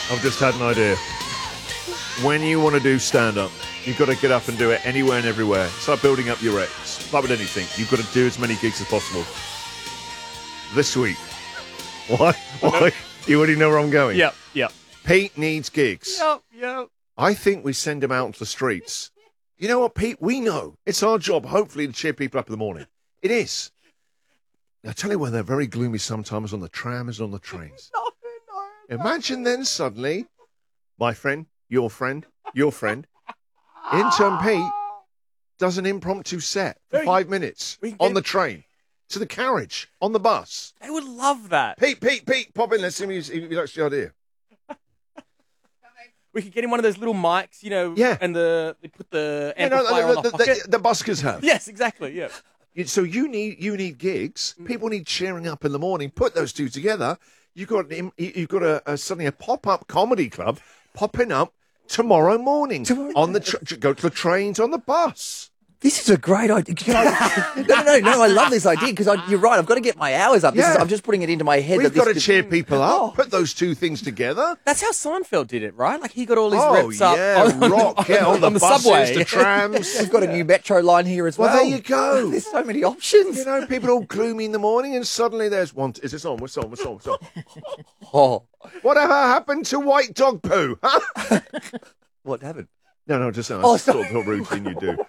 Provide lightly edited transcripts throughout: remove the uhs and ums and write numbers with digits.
I've just had an idea. When you want to do stand-up, you've got to get up and do it anywhere and everywhere. Start building up your ex. Like with anything, you've got to do as many gigs as possible. This week. Why? You already know where I'm going. Yep. Pete needs gigs. Yep. I think we send him out onto the streets. You know what, Pete? We know. It's our job, hopefully, to cheer people up in the morning. It is. Now, I tell you when they're very gloomy sometimes on the trams and on the trains. No. Imagine then suddenly, my friend, your friend, intern Pete does an impromptu set for 5 minutes on the train, to the carriage, on the bus. They would love that. Pete, pop in. Let's see if he likes the idea. We could get him one of those little mics, Yeah. and they put the amplifier on the pocket. The buskers have. Yes, exactly, yeah. So you need gigs. People need cheering up in the morning. Put those two together. You've got suddenly a pop-up comedy club popping up tomorrow morning on the go to the trains, on the bus. This is a great idea. No, I love this idea because you're right. I've got to get my hours up. Yeah. I'm just putting it into my head. We've got to cheer people up. Put those two things together. That's how Seinfeld did it, right? Like he got all his reps up on the buses, subway. the trams. We've got a new metro line here as well. Well, there you go. There's so many options. People all gloomy in the morning, and suddenly there's one. Is this on? What's on? Oh, Whatever happened to white dog poo? Huh? what happened? No, just Oh, sort of routine you do.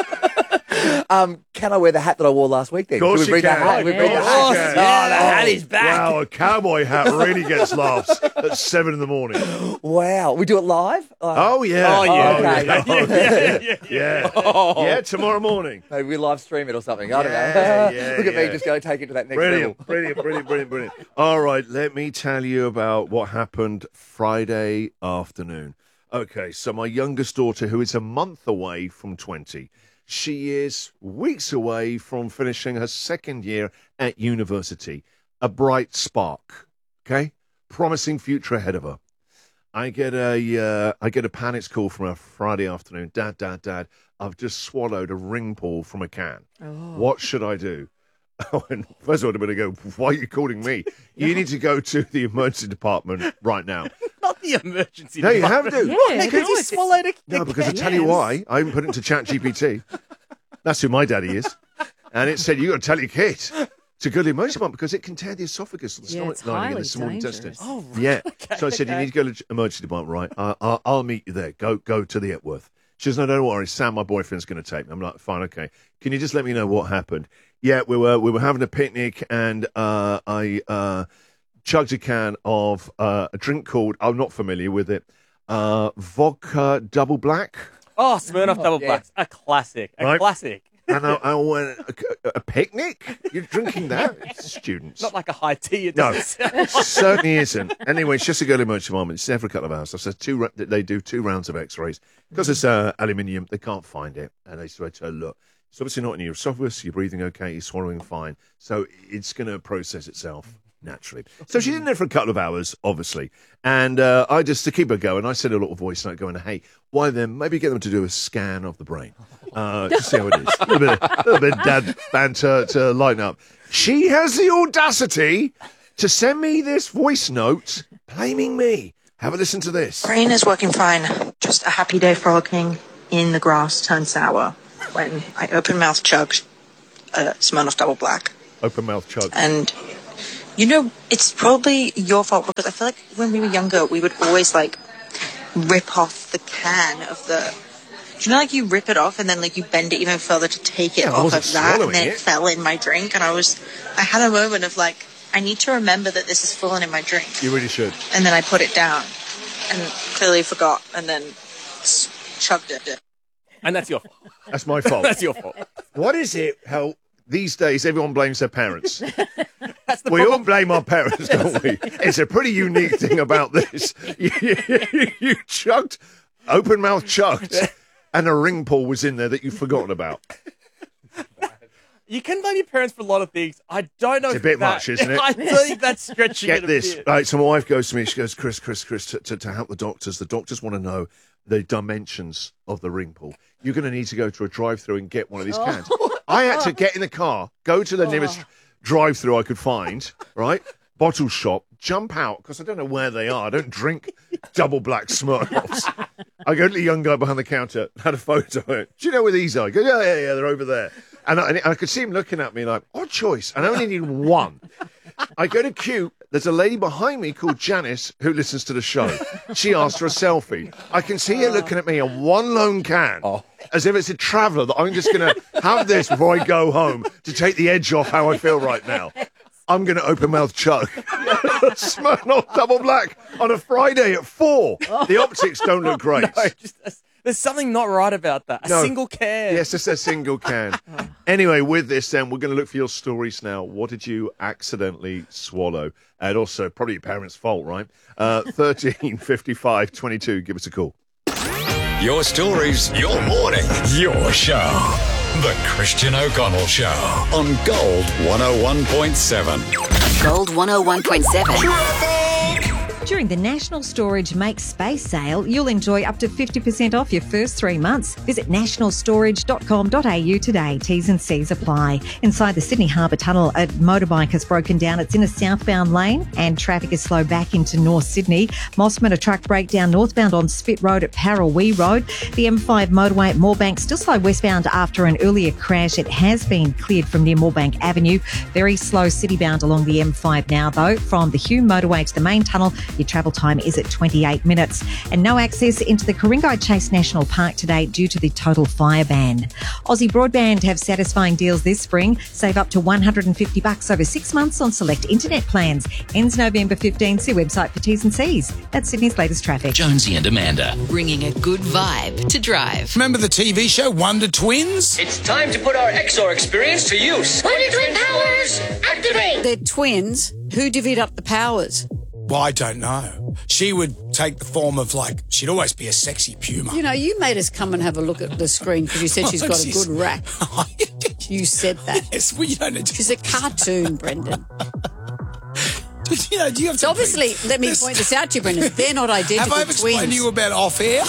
Can I wear the hat that I wore last week then? Of course Can we bring you the can. hat? We bring the hat. Yes. Oh, the hat is back. Wow, a cowboy hat really gets laughs at 7 in the morning. Wow. We do it live? Oh, yeah. Oh, yeah. Okay. Yeah. Oh. Yeah, tomorrow morning. Maybe we live stream it or something. I don't know. Yeah, Look at yeah. me just going to take it to that next level. Brilliant. All right, let me tell you about what happened Friday afternoon. Okay, so my youngest daughter, who is a month away from 20, she is weeks away from finishing her second year at university. A bright spark, okay? Promising future ahead of her. I get a panic call from her Friday afternoon. Dad, I've just swallowed a ring pull from a can. Oh. What should I do? Oh, and first of all, I'm going to go, why are you calling me? You need to go to the emergency department right now. Not the emergency No, you department. have to. Yeah, because you swallowed a No, because I tell you why. I even put it into ChatGPT. That's who my daddy is. And it said, you got to tell your kid to go to the emergency department because it can tear the esophagus or the stomach lining and the small intestine. Oh, right. Yeah. Okay, So I said, you need to go to the emergency department, right? I'll meet you there. Go to the Epworth. She says, no, don't worry. Sam, my boyfriend's going to take me. I'm like, fine, okay. Can you just let me know what happened? Yeah, we were having a picnic and I chugged a can of a drink called, I'm not familiar with it, vodka double black. Oh, Smirnoff Double yeah. Blacks. A classic. Right. Classic. And I went, a picnic? You're drinking that? It's students. Not like a high tea. It No, doesn't sound. certainly isn't. Anyway, it's just to go to the emergency department. It's there for a couple of hours. I said they do 2 rounds of x-rays. Because it's aluminium, they can't find it. And they said to her, look, it's obviously not in your esophagus. You're breathing okay. You're swallowing fine. So it's going to process itself naturally. So she's in there for a couple of hours, obviously. And I just, to keep her going, I said a little voice note going, hey, why then maybe get them to do a scan of the brain. To see how it is. A little bit of dad banter to lighten up. She has the audacity to send me this voice note blaming me. Have a listen to this. Brain is working fine. Just a happy day frolicking in the grass turned sour when I open mouth chugged a Smirnoff Double Black. Open mouth chug. And, it's probably your fault because I feel like when we were younger, we would always, rip off the can of the... Do you know, you rip it off and then, you bend it even further to take it I off wasn't of that and then swallowing it fell in my drink and I had a moment of, I need to remember that this is fallen in my drink. You really should. And then I put it down and clearly forgot and then chugged it. And that's your fault. That's my fault. That's your fault. What is it? How these days everyone blames their parents. That's the We problem. all blame our parents, don't we? It's a pretty unique thing about this. You chugged, open mouth chugged, and a ring pull was in there that you'd forgotten about. You can blame your parents for a lot of things. I don't know It's a if bit that, much, isn't it? I think that's stretching Get it a this. bit. Right, so my wife goes to me, she goes, Chris, to help the doctors want to know the dimensions of the ring pull. You're going to need to go to a drive-through and get one of these cans. I had to get in the car, go to the nearest drive-through I could find, right? Bottle shop, jump out, because I don't know where they are. I don't drink double black Smirnoffs. I go to the young guy behind the counter, had a photo. Do you know where these are? I go, yeah, they're over there. And I could see him looking at me like, odd choice. And I only need one. I go to queue. There's a lady behind me called Janice who listens to the show. She asked for a selfie. I can see her looking at me on one lone can, as if it's a traveller that I'm just going to have this before I go home to take the edge off how I feel right now. I'm going to open mouth chug. Smirnoff double black on a Friday at 4. The optics don't look great. No, there's something not right about that. A single can. Yes, just a single can. Anyway, with this, then, we're going to look for your stories now. What did you accidentally swallow? And also, probably your parents' fault, right? 13 55 22. Give us a call. Your stories, your morning, your show. The Christian O'Connell Show on Gold 101.7. Gold 101.7. During the National Storage Make Space sale, you'll enjoy up to 50% off your first 3 months. Visit nationalstorage.com.au today. T's and C's apply. Inside the Sydney Harbour Tunnel, a motorbike has broken down. It's in a southbound lane and traffic is slow back into North Sydney. Mossman, a truck breakdown northbound on Spit Road at Parawee Road. The M5 motorway at Moorebank still slow westbound after an earlier crash. It has been cleared from near Moorebank Avenue. Very slow citybound along the M5 now, though. From the Hume motorway to the main tunnel, your travel time is at 28 minutes. And no access into the Ku-ring-gai Chase National Park today due to the total fire ban. Aussie Broadband have satisfying deals this spring. Save up to $150 over 6 months on select internet plans. Ends November 15. See website for T's and C's. That's Sydney's latest traffic. Jonesy and Amanda. Bringing a good vibe to drive. Remember the TV show Wonder Twins? It's time to put our XR experience to use. Wonder Twin powers, activate! They're twins. Who divvied up the powers? Well, I don't know. She would take the form of, like, she'd always be a sexy puma. You know, you made us come and have a look at the screen because you said she's got a good rack. You said that. Yes, well, you don't know. She's a cartoon, Brendan. You know, do you have so obviously, let me point this out to you, Brendan. They're not identical twins. Have I ever explained to you about off-air?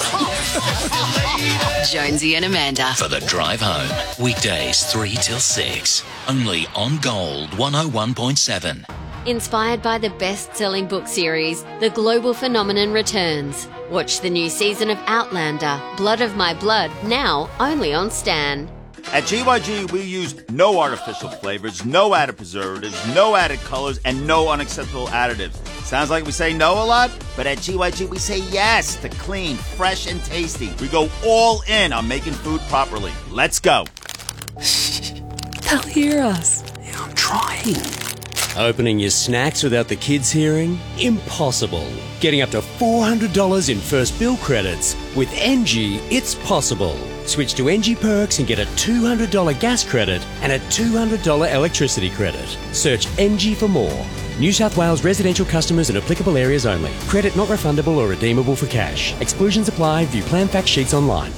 Jonesy and Amanda. For the drive home. Weekdays 3 till 6. Only on Gold 101.7. Inspired by the best-selling book series, The Global Phenomenon returns. Watch the new season of Outlander, Blood of My Blood, now only on Stan. At GYG, we use no artificial flavors, no added preservatives, no added colors, and no unacceptable additives. Sounds like we say no a lot, but at GYG, we say yes to clean, fresh, and tasty. We go all in on making food properly. Let's go. They'll hear us. Yeah, I'm trying. Opening your snacks without the kids hearing? Impossible. Getting up to $400 in first bill credits. With NG, it's possible. Switch to NG Perks and get a $200 gas credit and a $200 electricity credit. Search NG for more. New South Wales residential customers in applicable areas only. Credit not refundable or redeemable for cash. Exclusions apply. View plan fact sheets online.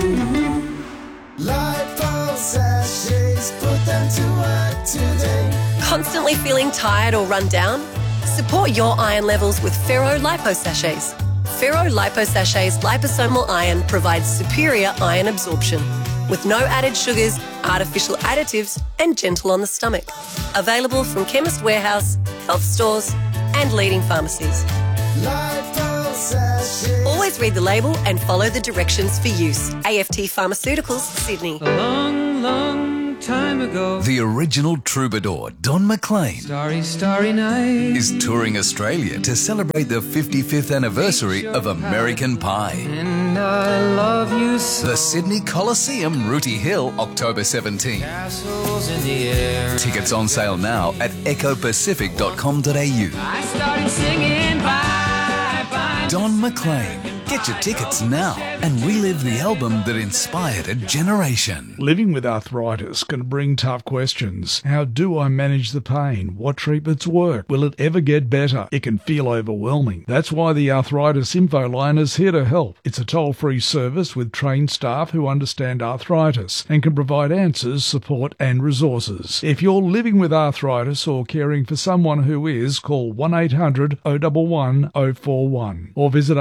Lipo sachets, put them to work today. Constantly feeling tired or run down? Support your iron levels with Ferro Lipo Sachets. Ferro Lipo Sachets liposomal iron provides superior iron absorption with no added sugars, artificial additives, and gentle on the stomach. Available from Chemist Warehouse, health stores, and leading pharmacies. Lipo sachets. Always read the label and follow the directions for use. AFT Pharmaceuticals, Sydney. Long time ago, the original troubadour, Don McLean, Starry Night, is touring Australia to celebrate the 55th anniversary of American Pie. And I love you so. The Sydney Coliseum, Rooty Hill, October 17. Castles in the air. Tickets on sale now at ecopacific.com.au. I started singing bye, bye. Don McLean. Get your tickets now and relive the album that inspired a generation. Living with arthritis can bring tough questions. How do I manage the pain? What treatments work? Will it ever get better? It can feel overwhelming. That's why the Arthritis Info Line is here to help. It's a toll-free service with trained staff who understand arthritis and can provide answers, support and resources. If you're living with arthritis or caring for someone who is, call 1800 011 041 or visit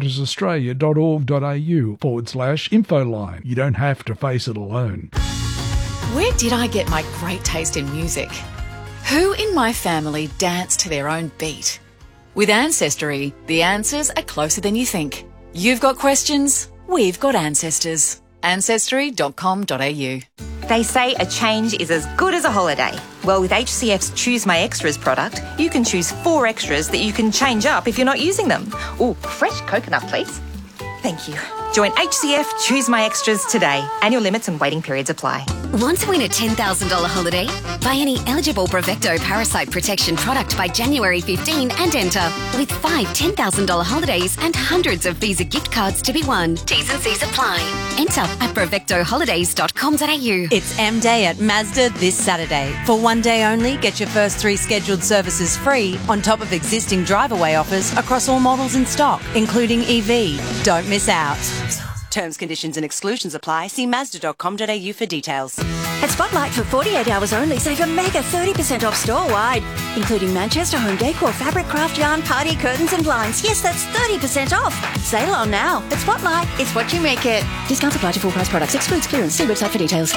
arthritisaustralia.org.au/infoline. You don't have to face it alone. Where did I get my great taste in music? Who in my family danced to their own beat? With Ancestry, the answers are closer than you think. You've got questions, we've got ancestors. Ancestry.com.au. They say a change is as good as a holiday. Well, with HCF's Choose My Extras product, you can choose 4 extras that you can change up if you're not using them. Ooh, fresh coconut, please. Thank you. Join HCF Choose My Extras today. Annual limits and waiting periods apply. Want to win a $10,000 holiday? Buy any eligible Brevecto parasite protection product by January 15 and enter. With 5 $10,000 holidays and hundreds of Visa gift cards to be won. T's and C's apply. Enter at brevectoholidays.com.au. It's M Day at Mazda this Saturday. For one day only, get your first 3 scheduled services free on top of existing drive-away offers across all models in stock, including EV. Don't miss out. Terms, conditions and exclusions apply. See Mazda.com.au for details. At Spotlight for 48 hours only, save a mega 30% off store-wide, including Manchester home decor, fabric, craft yarn, party curtains and blinds. Yes, that's 30% off. Sale on now. At Spotlight, it's what you make it. Discounts apply to full price products. Excludes clearance. See website for details.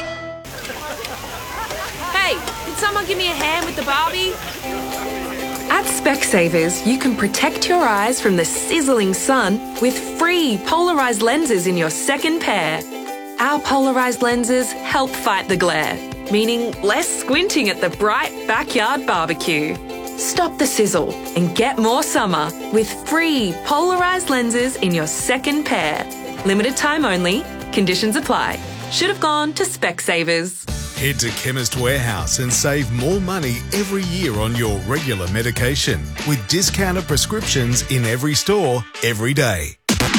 Hey, can someone give me a hand with the Barbie? At Specsavers, you can protect your eyes from the sizzling sun with free polarised lenses in your second pair. Our polarised lenses help fight the glare, meaning less squinting at the bright backyard barbecue. Stop the sizzle and get more summer with free polarised lenses in your second pair. Limited time only. Conditions apply. Should have gone to Specsavers. Head to Chemist Warehouse and save more money every year on your regular medication with discounted prescriptions in every store, every day.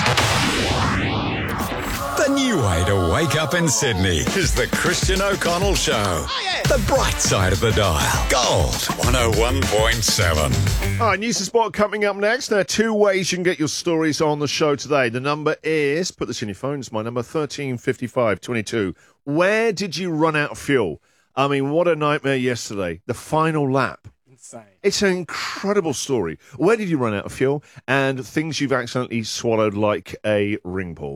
The new way to wake up in Sydney is the Christian O'Connell Show. Oh, yeah. The bright side of the dial. Gold 101.7. All right, news and sport coming up next. There are 2 ways you can get your stories on the show today. The number is, put this in your phones, my number, 135522. Where did you run out of fuel? I mean, what a nightmare yesterday. The final lap. Insane. It's an incredible story. Where did you run out of fuel? And things you've accidentally swallowed like a ring ball.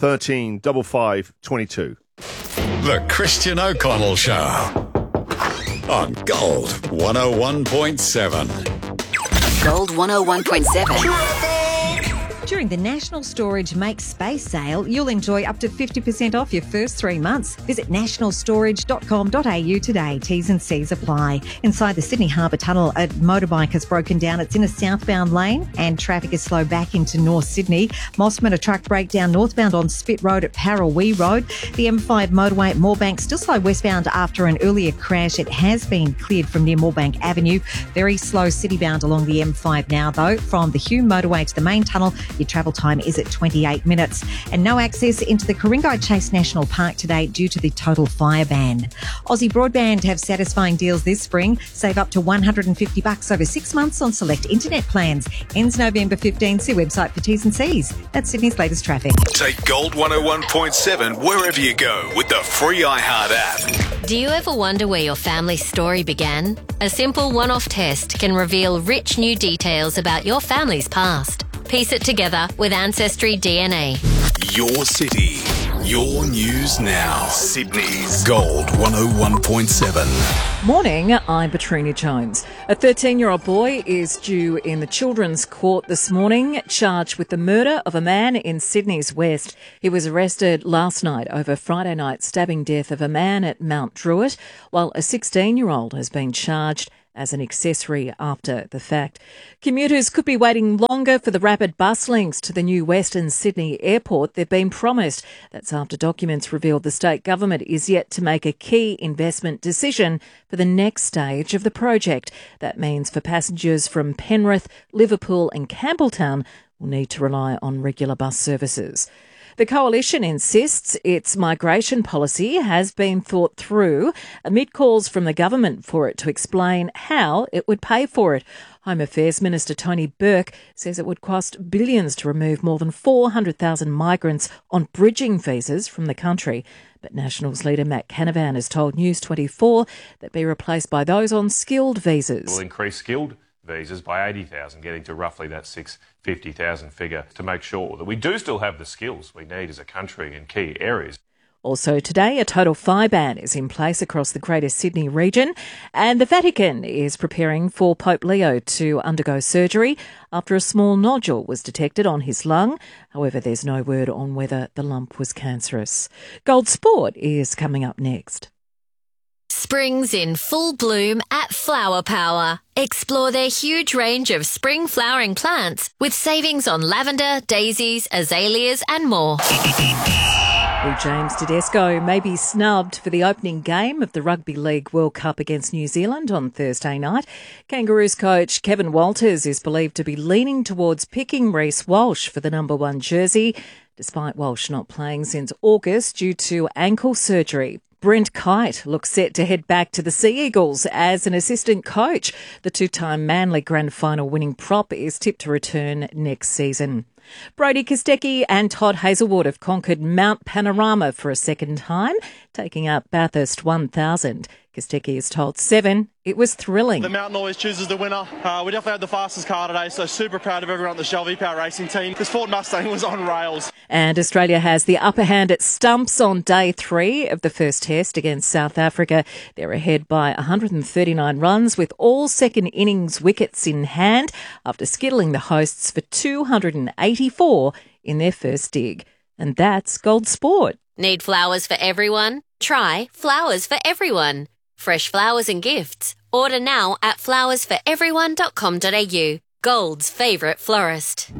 135522. The Christian O'Connell Show. On Gold 101.7. Gold 101.7. During the National Storage Make Space sale, you'll enjoy up to 50% off your first 3 months. Visit nationalstorage.com.au today. T's and C's apply. Inside the Sydney Harbour Tunnel, a motorbike has broken down. It's in a southbound lane and traffic is slow back into North Sydney. Mossman, a truck breakdown northbound on Spit Road at Parrawee Road. The M5 motorway at Moorebank still slow westbound after an earlier crash. It has been cleared from near Moorebank Avenue. Very slow citybound along the M5 now, though. From the Hume motorway to the main tunnel, your travel time is at 28 minutes. And no access into the Ku-ring-gai Chase National Park today due to the total fire ban. Aussie Broadband have satisfying deals this spring. Save up to $150 over 6 months on select internet plans. Ends November 15. See website for T's and C's. That's Sydney's latest traffic. Take Gold 101.7 wherever you go with the free iHeart app. Do you ever wonder where your family's story began? A simple one-off test can reveal rich new details about your family's past. Piece it together with Ancestry DNA. Your city, your news now. Sydney's Gold 101.7. Morning, I'm Petrina Jones. A 13-year-old boy is due in the Children's Court this morning, charged with the murder of a man in Sydney's West. He was arrested last night over Friday night's stabbing death of a man at Mount Druitt, while a 16-year-old has been charged as an accessory after the fact. Commuters could be waiting longer for the rapid bus links to the new Western Sydney Airport. They've been promised. That's after documents revealed the state government is yet to make a key investment decision for the next stage of the project. That means for passengers from Penrith, Liverpool and Campbelltown will need to rely on regular bus services. The Coalition insists its migration policy has been thought through amid calls from the government for it to explain how it would pay for it. Home Affairs Minister Tony Burke says it would cost billions to remove more than 400,000 migrants on bridging visas from the country. But Nationals leader Matt Canavan has told News 24 that be replaced by those on skilled visas. We'll increase skilled visas by 80,000, getting to roughly that 650,000 figure to make sure that we do still have the skills we need as a country in key areas. Also today, a total fire ban is in place across the Greater Sydney region, and the Vatican is preparing for Pope Leo to undergo surgery after a small nodule was detected on his lung. However, there's no word on whether the lump was cancerous. Gold Sport is coming up next. Spring's in full bloom at Flower Power. Explore their huge range of spring flowering plants with savings on lavender, daisies, azaleas and more. Well, James Tedesco may be snubbed for the opening game of the Rugby League World Cup against New Zealand on Thursday night. Kangaroos coach Kevin Walters is believed to be leaning towards picking Reece Walsh for the number 1 jersey, despite Walsh not playing since August due to ankle surgery. Brent Kite looks set to head back to the Sea Eagles as an assistant coach. The 2-time Manly Grand Final winning prop is tipped to return next season. Brodie Kostecki and Todd Hazelwood have conquered Mount Panorama for a second time, taking up Bathurst 1000. Kostecki has told Seven it was thrilling. The mountain always chooses the winner. We definitely had the fastest car today, so super proud of everyone at the Shell V-Power Racing team. This Ford Mustang was on rails. And Australia has the upper hand at stumps on day 3 of the first test against South Africa. They're ahead by 139 runs with all second innings wickets in hand after skittling the hosts for 284 in their first dig. And that's Gold Sport. Need flowers for everyone? Try Flowers for Everyone. Fresh flowers and gifts. Order now at flowersforeveryone.com.au. Gold's favourite florist.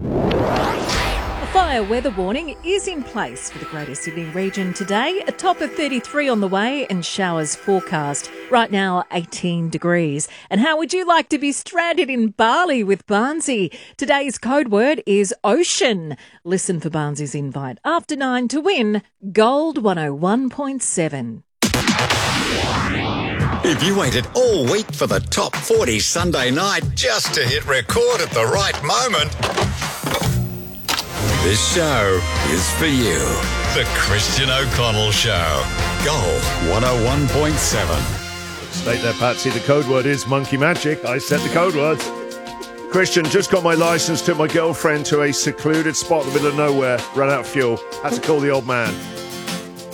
A fire weather warning is in place for the Greater Sydney region today. A top of 33 on the way and showers forecast. Right now, 18 degrees. And how would you like to be stranded in Bali with Barnsey? Today's code word is ocean. Listen for Barnsey's invite after 9 to win Gold 101.7. If you waited all week for the Top 40 Sunday night just to hit record at the right moment, this show is for you. The Christian O'Connell Show. Gold 101.7. State there, Patsy. The code word is monkey magic. I said the code word. Christian, just got my licence, took my girlfriend to a secluded spot in the middle of nowhere, ran out of fuel, had to call the old man.